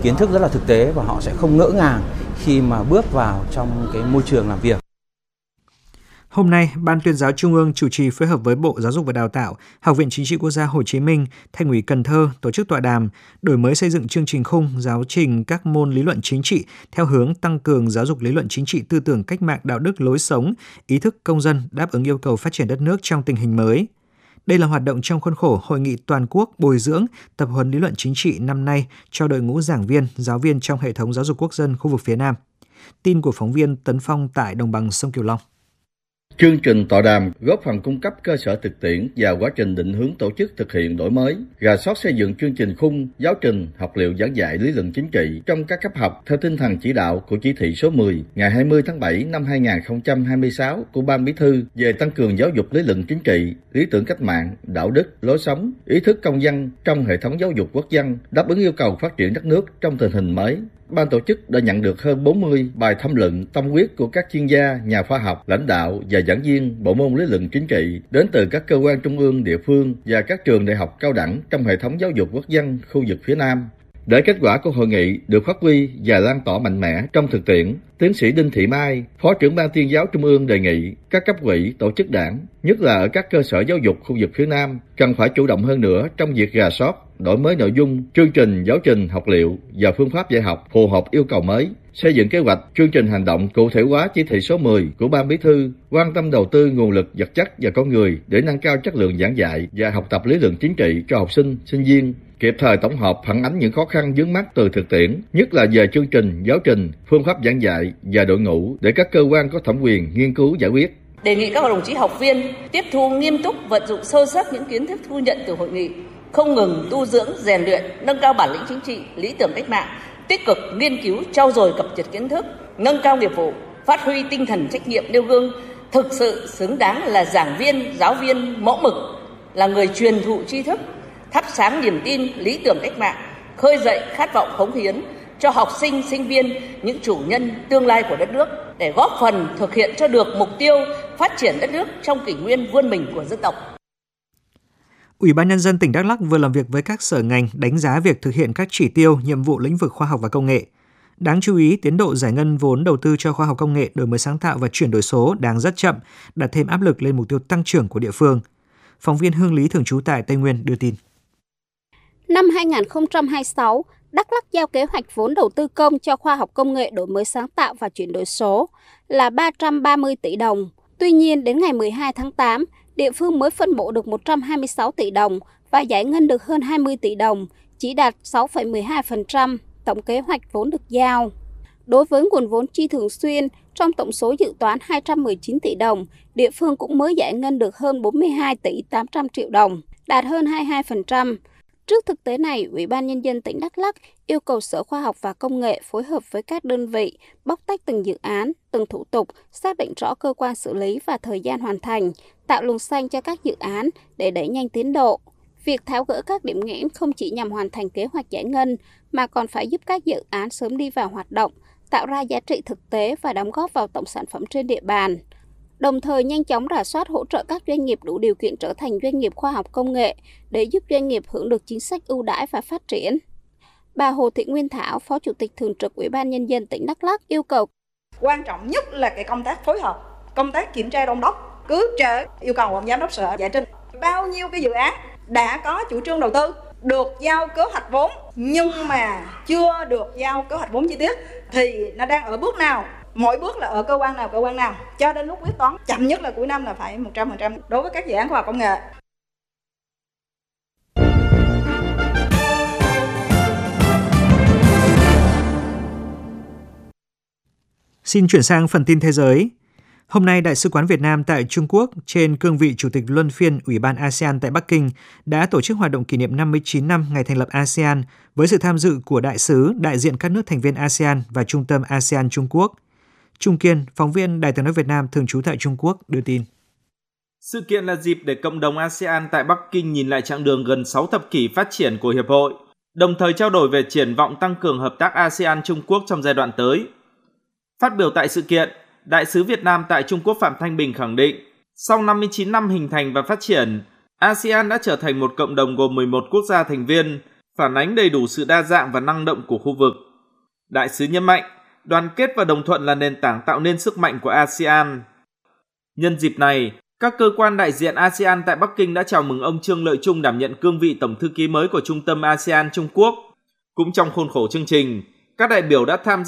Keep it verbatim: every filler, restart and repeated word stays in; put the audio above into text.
kiến thức rất là thực tế và họ sẽ không ngỡ ngàng khi mà bước vào trong cái môi trường làm việc. Hôm nay, Ban Tuyên giáo Trung ương chủ trì phối hợp với Bộ Giáo dục và Đào tạo, Học viện Chính trị Quốc gia Hồ Chí Minh, Thành ủy Cần Thơ tổ chức tọa đàm đổi mới xây dựng chương trình khung giáo trình các môn lý luận chính trị theo hướng tăng cường giáo dục lý luận chính trị tư tưởng cách mạng đạo đức lối sống, ý thức công dân đáp ứng yêu cầu phát triển đất nước trong tình hình mới. Đây là hoạt động trong khuôn khổ Hội nghị toàn quốc bồi dưỡng, tập huấn lý luận chính trị năm nay cho đội ngũ giảng viên, giáo viên trong hệ thống giáo dục quốc dân khu vực phía Nam. Tin của phóng viên Tấn Phong tại đồng bằng sông Cửu Long. Chương trình tọa đàm góp phần cung cấp cơ sở thực tiễn và quá trình định hướng tổ chức thực hiện đổi mới, rà soát xây dựng chương trình khung, giáo trình, học liệu giảng dạy lý luận chính trị trong các cấp học theo tinh thần chỉ đạo của chỉ thị số mười ngày hai mươi tháng bảy năm hai nghìn không trăm hai mươi sáu của Ban Bí thư về tăng cường giáo dục lý luận chính trị, lý tưởng cách mạng, đạo đức, lối sống, ý thức công dân trong hệ thống giáo dục quốc dân, đáp ứng yêu cầu phát triển đất nước trong tình hình mới. Ban tổ chức đã nhận được hơn bốn mươi bài tham luận tâm huyết của các chuyên gia, nhà khoa học, lãnh đạo và giảng viên bộ môn lý luận chính trị đến từ các cơ quan trung ương, địa phương và các trường đại học cao đẳng trong hệ thống giáo dục quốc dân khu vực phía Nam. Để kết quả của hội nghị được phát huy và lan tỏa mạnh mẽ trong thực tiễn, Tiến sĩ Đinh Thị Mai, Phó trưởng Ban Tuyên giáo Trung ương đề nghị các cấp ủy, tổ chức đảng, nhất là ở các cơ sở giáo dục khu vực phía Nam, cần phải chủ động hơn nữa trong việc rà soát, đổi mới nội dung, chương trình, giáo trình, học liệu và phương pháp dạy học phù hợp yêu cầu mới, xây dựng kế hoạch, chương trình hành động cụ thể hóa chỉ thị số mười của Ban Bí thư, quan tâm đầu tư nguồn lực vật chất và con người để nâng cao chất lượng giảng dạy và học tập lý luận chính trị cho học sinh, sinh viên, kịp thời tổng hợp phản ánh những khó khăn vướng mắc từ thực tiễn, nhất là về chương trình, giáo trình, phương pháp giảng dạy và đội ngũ để các cơ quan có thẩm quyền nghiên cứu giải quyết. Đề nghị các đồng chí học viên tiếp thu nghiêm túc, vận dụng sâu sắc những kiến thức thu nhận từ hội nghị, không ngừng tu dưỡng, rèn luyện, nâng cao bản lĩnh chính trị, lý tưởng cách mạng, tích cực nghiên cứu, trau dồi cập nhật kiến thức, nâng cao nghiệp vụ, phát huy tinh thần trách nhiệm nêu gương, thực sự xứng đáng là giảng viên, giáo viên mẫu mực, là người truyền thụ tri thức, thắp sáng niềm tin, lý tưởng cách mạng, khơi dậy khát vọng cống hiến cho học sinh, sinh viên, những chủ nhân tương lai của đất nước để góp phần thực hiện cho được mục tiêu phát triển đất nước trong kỷ nguyên vươn mình của dân tộc. Ủy ban Nhân dân tỉnh Đắk Lắk vừa làm việc với các sở ngành đánh giá việc thực hiện các chỉ tiêu, nhiệm vụ lĩnh vực khoa học và công nghệ. Đáng chú ý, tiến độ giải ngân vốn đầu tư cho khoa học công nghệ, đổi mới sáng tạo và chuyển đổi số đang rất chậm, đặt thêm áp lực lên mục tiêu tăng trưởng của địa phương. Phóng viên Hương Lý thường trú tại Tây Nguyên đưa tin. Năm hai nghìn không trăm hai mươi sáu, Đắk Lắk giao kế hoạch vốn đầu tư công cho khoa học công nghệ, đổi mới sáng tạo và chuyển đổi số là ba trăm ba mươi tỷ đồng. Tuy nhiên, đến ngày mười hai tháng tám, địa phương mới phân bổ được một trăm hai mươi sáu tỷ đồng và giải ngân được hơn hai mươi tỷ đồng, chỉ đạt sáu phẩy mười hai phần trăm tổng kế hoạch vốn được giao. Đối với nguồn vốn chi thường xuyên, trong tổng số dự toán hai trăm mười chín tỷ đồng, địa phương cũng mới giải ngân được hơn bốn mươi hai tỷ tám trăm triệu đồng, đạt hơn hai mươi hai phần trăm. Trước thực tế này, Ủy ban Nhân dân tỉnh Đắk Lắk yêu cầu Sở Khoa học và Công nghệ phối hợp với các đơn vị, bóc tách từng dự án, từng thủ tục, xác định rõ cơ quan xử lý và thời gian hoàn thành, tạo luồng xanh cho các dự án để đẩy nhanh tiến độ. Việc tháo gỡ các điểm nghẽn không chỉ nhằm hoàn thành kế hoạch giải ngân, mà còn phải giúp các dự án sớm đi vào hoạt động, tạo ra giá trị thực tế và đóng góp vào tổng sản phẩm trên địa bàn. Đồng thời nhanh chóng rà soát hỗ trợ các doanh nghiệp đủ điều kiện trở thành doanh nghiệp khoa học công nghệ để giúp doanh nghiệp hưởng được chính sách ưu đãi và phát triển. Bà Hồ Thị Nguyên Thảo, Phó Chủ tịch Thường trực Ủy ban Nhân dân tỉnh Đắk Lắk yêu cầu quan trọng nhất là cái công tác phối hợp, công tác kiểm tra đôn đốc, cứ chờ yêu cầu ông giám đốc sở giải trình bao nhiêu cái dự án đã có chủ trương đầu tư, được giao kế hoạch vốn nhưng mà chưa được giao kế hoạch vốn chi tiết thì nó đang ở bước nào? Mỗi bước là ở cơ quan nào, cơ quan nào, cho đến lúc quyết toán chậm nhất là cuối năm là phải một trăm phần trăm đối với các dự án khoa học công nghệ. Xin chuyển sang phần tin thế giới. Hôm nay, Đại sứ quán Việt Nam tại Trung Quốc trên cương vị Chủ tịch Luân phiên Ủy ban a sê an tại Bắc Kinh đã tổ chức hoạt động kỷ niệm năm mươi chín năm ngày thành lập a sê an với sự tham dự của đại sứ, đại diện các nước thành viên a sê an và Trung tâm a sê an Trung Quốc. Trung Kiên, phóng viên Đài Tiếng nói Việt Nam thường trú tại Trung Quốc đưa tin. Sự kiện là dịp để cộng đồng a sê an tại Bắc Kinh nhìn lại chặng đường gần sáu thập kỷ phát triển của hiệp hội, đồng thời trao đổi về triển vọng tăng cường hợp tác a sê an Trung Quốc trong giai đoạn tới. Phát biểu tại sự kiện, Đại sứ Việt Nam tại Trung Quốc Phạm Thanh Bình khẳng định, sau năm mươi chín năm hình thành và phát triển, a sê an đã trở thành một cộng đồng gồm mười một quốc gia thành viên, phản ánh đầy đủ sự đa dạng và năng động của khu vực. Đại sứ nhấn mạnh, đoàn kết và đồng thuận là nền tảng tạo nên sức mạnh của a sê an. Nhân dịp này, các cơ quan đại diện a sê an tại Bắc Kinh đã chào mừng ông Trương Lợi Trung đảm nhận cương vị Tổng thư ký mới của Trung tâm a sê an Trung Quốc. Cũng trong khuôn khổ chương trình, các đại biểu đã tham gia